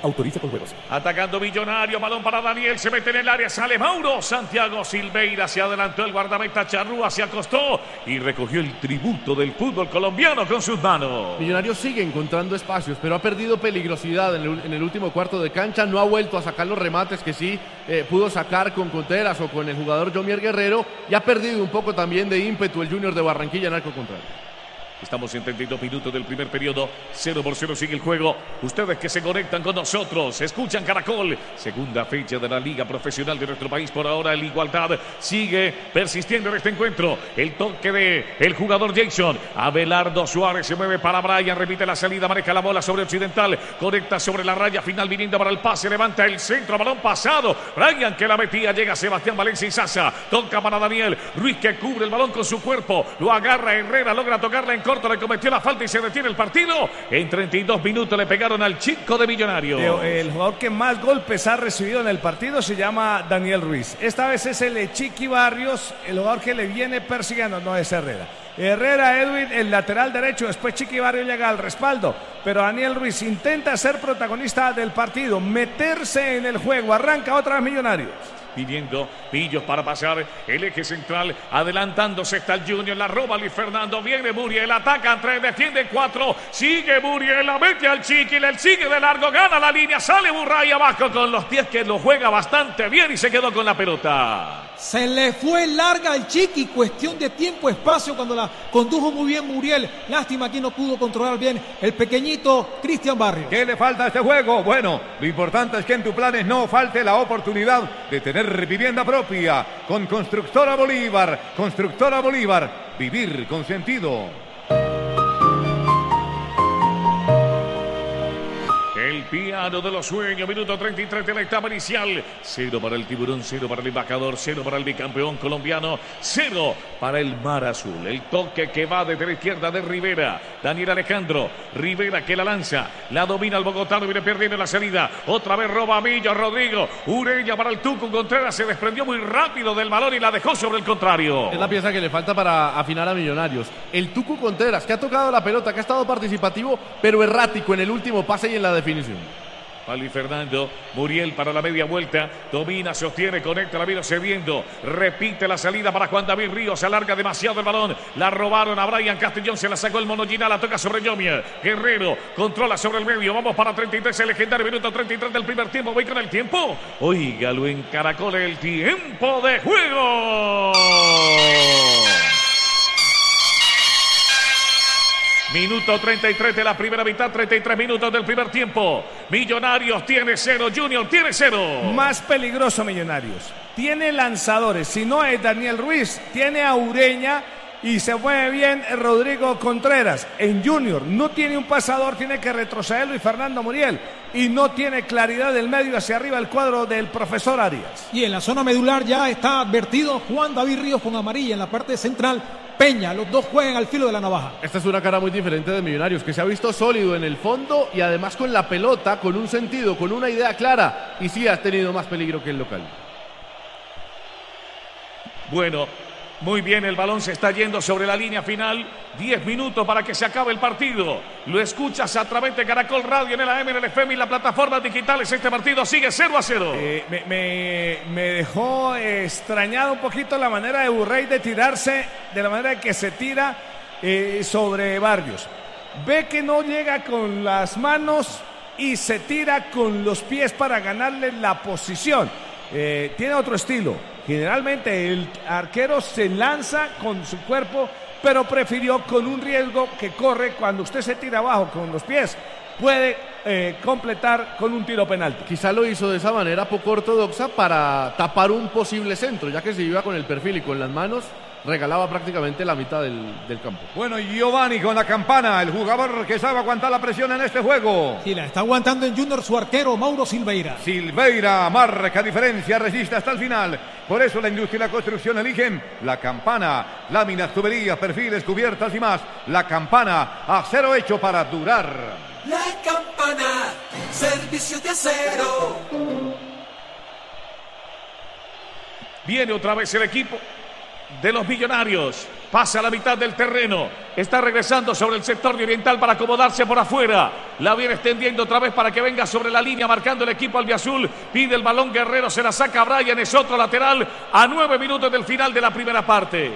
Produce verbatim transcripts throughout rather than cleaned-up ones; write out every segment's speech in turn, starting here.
Autoriza con juegos. Atacando Millonario, balón para Daniel, se mete en el área, sale Mauro. Santiago Silveira, se adelantó el guardameta Charrúa, se acostó y recogió el tributo del fútbol colombiano con sus manos. Millonario sigue encontrando espacios, pero ha perdido peligrosidad en el, en el último cuarto de cancha. No ha vuelto a sacar los remates que sí eh, pudo sacar con Contreras o con el jugador Jomier Guerrero, y ha perdido un poco también de ímpetu el Junior de Barranquilla en arco contrario. Estamos en treinta y dos minutos del primer periodo. cero por cero sigue el juego. Ustedes que se conectan con nosotros, escuchan Caracol. Segunda fecha de la Liga Profesional de nuestro país. Por ahora el Igualdad sigue persistiendo en este encuentro. El toque de el jugador Jason. Abelardo Suárez se mueve para Brian. Repite la salida, maneja la bola sobre Occidental. Conecta sobre la raya final viniendo para el pase. Levanta el centro, balón pasado. Brian que la metía. Llega Sebastián Valencia y Sasa. Toca para Daniel Ruiz que cubre el balón con su cuerpo. Lo agarra Herrera. Logra tocarla en corto, le cometió la falta y se detiene el partido. En treinta y dos minutos le pegaron al chico de Millonario. El jugador que más golpes ha recibido en el partido se llama Daniel Ruiz. Esta vez es el Chiqui Barrios, el jugador que le viene persiguiendo, no es Herrera. Herrera, Edwin, el lateral derecho, después Chiqui Barrios llega al respaldo, pero Daniel Ruiz intenta ser protagonista del partido, meterse en el juego, arranca otra vez Millonarios. Pidiendo Pillos para pasar el eje central, adelantándose está el Junior, la roba Luis Fernando, viene Muriel, atacan tres, defienden cuatro, sigue Muriel, la mete al Chiqui, le sigue de largo, gana la línea, sale Burray abajo con los pies que lo juega bastante bien y se quedó con la pelota. Se le fue larga al Chiqui, cuestión de tiempo, espacio cuando la condujo muy bien Muriel. Lástima que no pudo controlar bien el pequeñito Cristian Barrios. ¿Qué le falta a este juego? Bueno, lo importante es que en tu planes no falte la oportunidad de tener vivienda propia con Constructora Bolívar. Constructora Bolívar, vivir con sentido. El piano de los sueños, minuto treinta y tres de la etapa inicial. Cero para el Tiburón, cero para el embajador, cero para el bicampeón colombiano, cero para el Mar Azul. El toque que va desde la izquierda de Rivera. Daniel Alejandro, Rivera que la lanza, la domina el bogotano, viene perdiendo la salida. Otra vez roba a Millo, Rodrigo. Ureña para el Tucu, Contreras se desprendió muy rápido del balón y la dejó sobre el contrario. Es la pieza que le falta para afinar a Millonarios. El Tucu Contreras, que ha tocado la pelota, que ha estado participativo, pero errático en el último pase y en la definición. Pali Fernando, Muriel para la media vuelta, domina, sostiene, conecta, la vino cediendo, repite la salida para Juan David Ríos, se alarga demasiado el balón, la robaron a Brian Castellón, se la sacó el Monogina, la toca sobre Yomier, Guerrero, controla sobre el medio, vamos para treinta y tres, el legendario minuto treinta y tres del primer tiempo, voy con el tiempo, óigalo en Caracol, el tiempo de juego. Minuto treinta y tres de la primera mitad, treinta y tres minutos del primer tiempo. Millonarios tiene cero, Junior tiene cero. Más peligroso Millonarios. Tiene lanzadores, si no es Daniel Ruiz, tiene a Ureña y se mueve bien Rodrigo Contreras. En Junior no tiene un pasador, tiene que retroceder Luis Fernando Muriel y no tiene claridad del medio hacia arriba el cuadro del profesor Arias. Y en la zona medular ya está advertido Juan David Ríos con amarilla en la parte central. Peña, los dos juegan al filo de la navaja. Esta es una cara muy diferente de Millonarios, que se ha visto sólido en el fondo y además con la pelota, con un sentido, con una idea clara, y sí ha tenido más peligro que el local. Bueno, muy bien, el balón se está yendo sobre la línea final. diez minutos para que se acabe el partido. Lo escuchas a través de Caracol Radio en el A M, en el F M y las plataformas digitales. Este partido sigue cero a cero. Eh, me, me, me dejó extrañado un poquito la manera de Burray de tirarse, de la manera que se tira eh, sobre Barrios. Ve que no llega con las manos y se tira con los pies para ganarle la posición. Eh, tiene otro estilo. Generalmente el arquero se lanza con su cuerpo, pero prefirió con un riesgo que corre cuando usted se tira abajo con los pies. Puede eh, completar con un tiro penalti. Quizá lo hizo de esa manera poco ortodoxa para tapar un posible centro, ya que se iba con el perfil y con las manos, regalaba prácticamente la mitad del, del campo. Bueno, Giovanni con la campana, el jugador que sabe aguantar la presión en este juego. Sí, la está aguantando en Junior su arquero Mauro Silveira. Silveira marca diferencia, resiste hasta el final. Por eso la industria y la construcción eligen la campana, láminas, tuberías, perfiles, cubiertas y más. La campana, acero hecho para durar. La campana, servicio de acero. Viene otra vez el equipo. de los Millonarios. Pasa a la mitad del terreno. Está regresando sobre el sector de Oriental para acomodarse por afuera. La viene extendiendo otra vez para que venga sobre la línea, marcando el equipo albiazul. Pide el balón Guerrero, se la saca Brian, es otro lateral a nueve minutos del final de la primera parte.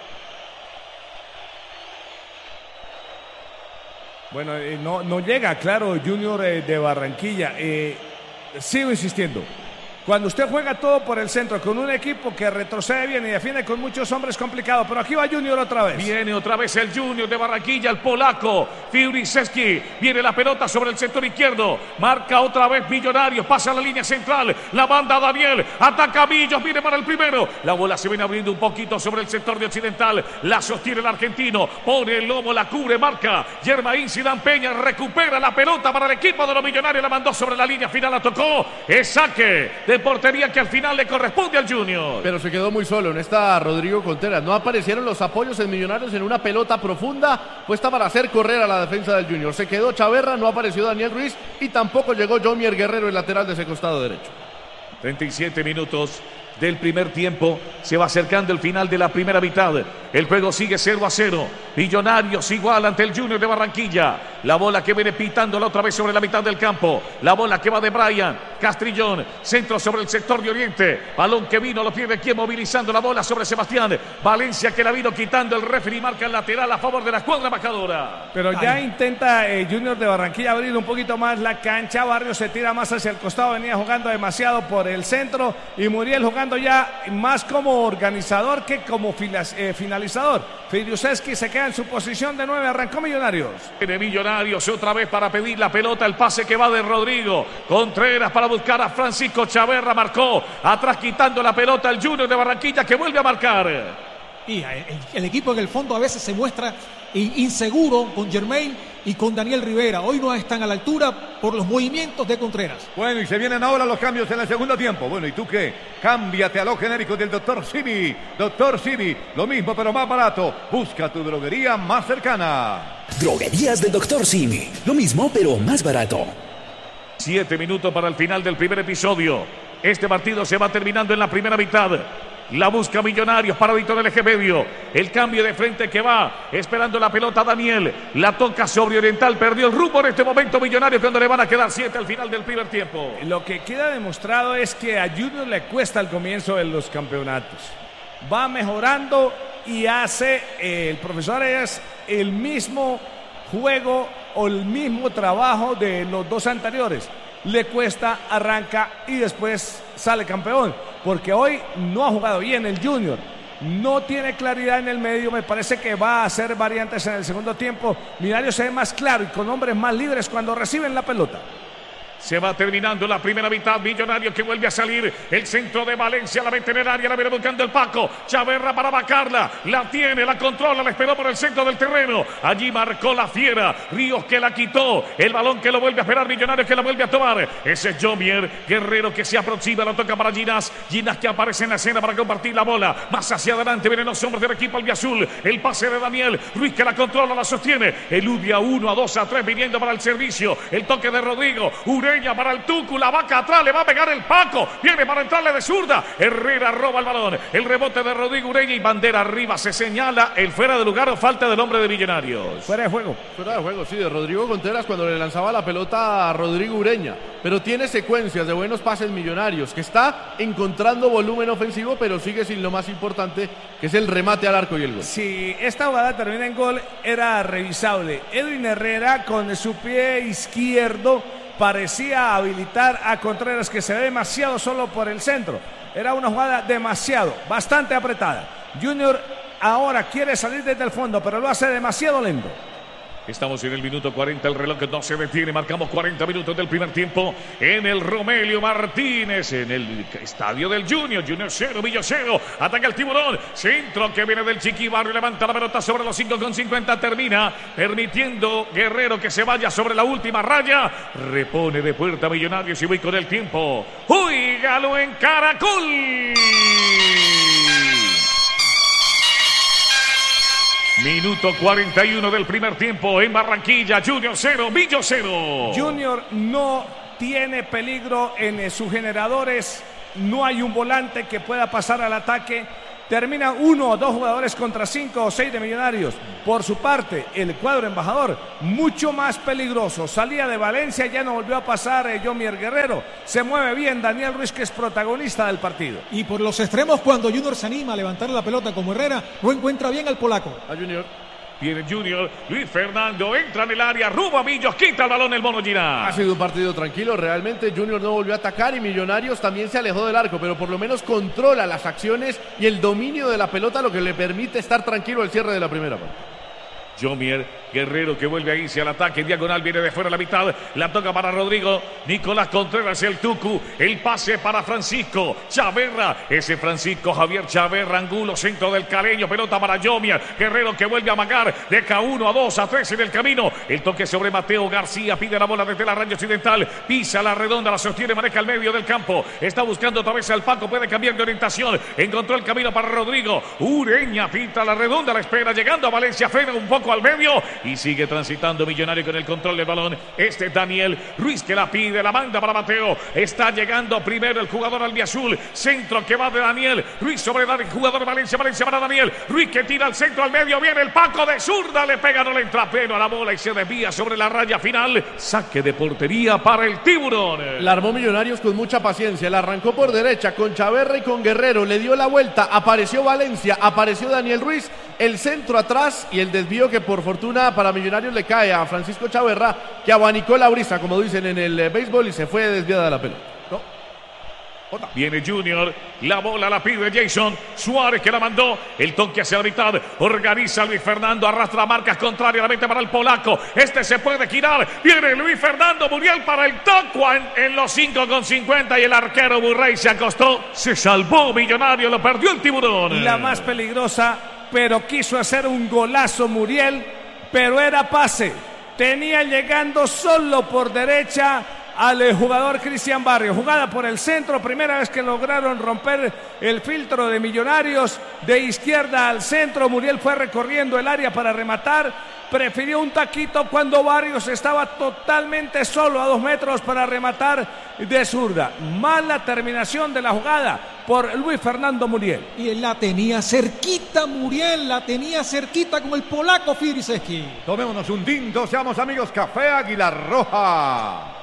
Bueno, eh, no, no llega, claro, Junior eh, de Barranquilla. Eh, sigo insistiendo. Cuando usted juega todo por el centro con un equipo que retrocede bien y defiende con muchos hombres, complicado. Pero aquí va Junior otra vez. Viene otra vez el Junior de Barranquilla, el polaco Fiuriszewski. Viene la pelota sobre el sector izquierdo. Marca otra vez Millonarios. Pasa a la línea central. La banda Daniel. Ataca a Millos. Viene para el primero. La bola se viene abriendo un poquito sobre el sector de Occidental. La sostiene el argentino. Pone el lomo, la cubre, marca. Germain Zidane Peña recupera la pelota para el equipo de los Millonarios. La mandó sobre la línea final. La tocó. Es saque de portería que al final le corresponde al Junior. Pero se quedó muy solo, no está Rodrigo Contreras. No aparecieron los apoyos en Millonarios en una pelota profunda puesta para hacer correr a la defensa del Junior. Se quedó Chaverra, no apareció Daniel Ruiz y tampoco llegó Jomier Guerrero, el lateral de ese costado derecho. treinta y siete minutos del primer tiempo. Se va acercando el final de la primera mitad. El juego sigue cero a cero. Millonarios igual ante el Junior de Barranquilla. La bola que viene pitándola otra vez sobre la mitad del campo. La bola que va de Brian Castrillón. Centro sobre el sector de Oriente. Balón que vino, lo pierde quien movilizando la bola sobre Sebastián Valencia, que la vino quitando el referee. Marca el lateral a favor de la escuadra marcadora. Pero ya Ay. intenta eh, Junior de Barranquilla abrir un poquito más la cancha. Barrio se tira más hacia el costado. Venía jugando demasiado por el centro. Y Muriel jugando ya más como organizador que como filas, eh, finalizador. Fiuriszewski se queda en su posición de nueve. Arrancó Millonarios. De Millonarios otra vez para pedir la pelota. El pase que va de Rodrigo Contreras para buscar a Francisco Chaverra. Marcó atrás quitando la pelota el Junior de Barranquilla, que vuelve a marcar. Y el, el equipo en el fondo a veces se muestra inseguro con Germain y con Daniel Rivera. Hoy no están a la altura por los movimientos de Contreras. Bueno, y se vienen ahora los cambios en el segundo tiempo. Bueno, ¿y tú qué? Cámbiate a lo genérico del doctor Simi. doctor Simi, lo mismo pero más barato. Busca tu droguería más cercana. Droguerías del doctor Simi. Lo mismo pero más barato. Siete minutos para el final del primer episodio. Este partido se va terminando en la primera mitad. La busca Millonarios, paradito del eje medio. El cambio de frente que va, esperando la pelota Daniel. La toca sobre Oriental, perdió el rumbo en este momento Millonarios, cuando le van a quedar siete al final del primer tiempo. Lo que queda demostrado es que a Junior le cuesta el comienzo de los campeonatos. Va mejorando y hace, eh, el profesor es el mismo juego o el mismo trabajo de los dos anteriores. Le cuesta, arranca y después sale campeón, porque hoy no ha jugado bien el Junior, no tiene claridad en el medio. Me parece que va a hacer variantes en el segundo tiempo. Millonarios se ve más claro y con hombres más libres cuando reciben la pelota. Se va terminando la primera mitad. Millonarios que vuelve a salir. El centro de Valencia, la mete en el área, la viene buscando el Paco. Chaverra para vacarla. La tiene, la controla, la esperó por el centro del terreno. Allí marcó la fiera. Ríos que la quitó. El balón que lo vuelve a esperar. Millonarios que la vuelve a tomar. Ese es Jomier Guerrero que se aproxima. Lo toca para Ginás. Ginás que aparece en la escena para compartir la bola. Más hacia adelante vienen los hombres del equipo albiazul. El pase de Daniel Ruiz que la controla, la sostiene. Eludia a uno, a dos, a tres, viniendo para el servicio. El toque de Rodrigo. Ure para el Tucu, la vaca atrás, le va a pegar el Paco, viene para entrarle de zurda, Herrera roba el balón, el rebote de Rodrigo Ureña y bandera arriba, se señala el fuera de lugar o falta del hombre de Millonarios. Fuera de juego. Fuera de juego, sí, de Rodrigo Contreras cuando le lanzaba la pelota a Rodrigo Ureña, pero tiene secuencias de buenos pases Millonarios, que está encontrando volumen ofensivo, pero sigue sin lo más importante, que es el remate al arco y el gol. Si esta jugada termina en gol, era revisable. Edwin Herrera con su pie izquierdo parecía habilitar a Contreras, que se ve demasiado solo por el centro. Era una jugada demasiado, bastante apretada. Junior ahora quiere salir desde el fondo, pero lo hace demasiado lento. Estamos en el minuto cuarenta, el reloj no se detiene, marcamos cuarenta minutos del primer tiempo en el Romelio Martínez, en el estadio del Junior, Junior cero, Millo cero, ataca el Tiburón, centro que viene del Chiqui Barrio, levanta la pelota sobre los cinco con cincuenta, termina permitiendo Guerrero que se vaya sobre la última raya, repone de puerta Millonarios y voy con el tiempo, ¡Juígalo en Caracol! Minuto cuarenta y uno del primer tiempo en Barranquilla, Junior cero, Millo cero. Junior no tiene peligro en sus generadores, no hay un volante que pueda pasar al ataque. termina uno o dos jugadores contra cinco o seis de Millonarios. Por su parte, el cuadro embajador, mucho más peligroso. Salía de Valencia, ya no volvió a pasar eh, Yomier Guerrero. Se mueve bien Daniel Ruiz, que es protagonista del partido. Y por los extremos, cuando Junior se anima a levantar la pelota como Herrera, no encuentra bien al polaco. A Junior. Viene Junior, Luis Fernando, entra en el área, Ruba Millos, quita el balón el Mono Girán. Ha sido un partido tranquilo, realmente Junior no volvió a atacar y Millonarios también se alejó del arco, pero por lo menos controla las acciones y el dominio de la pelota, lo que le permite estar tranquilo al cierre de la primera parte. Yomier Guerrero, que vuelve a irse al ataque, diagonal, viene de fuera a la mitad, la toca para Rodrigo, Nicolás Contreras, el Tucu, el pase para Francisco Chaverra, ese Francisco Javier Chaverra, Angulo, centro del Caleño, pelota para Yomier Guerrero, que vuelve a amagar, deja uno a dos a tres en el camino, el toque sobre Mateo García, pide la bola desde la raya occidental, pisa la redonda, la sostiene, maneja el medio del campo, está buscando otra vez al Paco, puede cambiar de orientación, encontró el camino para Rodrigo, Ureña pinta la redonda, la espera, llegando a Valencia, frena un poco al medio y sigue transitando Millonario con el control del balón. Este Daniel Ruiz, que la pide, la manda para Mateo. Está llegando primero el jugador albiazul. Centro que va de Daniel Ruiz sobre el jugador Valencia. Valencia para Daniel Ruiz, que tira al centro al medio. Viene el Paco de zurda, le pega, no le entra pleno a la bola y se desvía sobre la raya final. Saque de portería para el Tiburón. La armó Millonarios con mucha paciencia. La arrancó por derecha con Chaverra y con Guerrero. Le dio la vuelta. Apareció Valencia. Apareció Daniel Ruiz. El centro atrás y el desvío que por fortuna para Millonarios le cae a Francisco Chaverra, que abanicó la brisa, como dicen en el eh, béisbol, y se fue desviada la pelota. ¿No? Viene Junior, la bola la pide Jason Suárez, que la mandó, el toque hacia la mitad, organiza Luis Fernando, arrastra marcas contrarias, la mete para el polaco, este se puede girar, viene Luis Fernando Muriel para el toco en, en los cinco con cincuenta y el arquero Burrey se acostó, se salvó Millonario, lo perdió el Tiburón. La más peligrosa, pero quiso hacer un golazo Muriel, pero era pase, tenía llegando solo por derecha al jugador Cristian Barrio, jugada por el centro, primera vez que lograron romper el filtro de Millonarios, de izquierda al centro, Muriel fue recorriendo el área para rematar, prefirió un taquito cuando Barrios estaba totalmente solo a dos metros para rematar de zurda. Mala terminación de la jugada por Luis Fernando Muriel. Y él la tenía cerquita, Muriel, la tenía cerquita con el polaco Fidriseski. Tomémonos un tinto, seamos amigos, Café Águila Roja.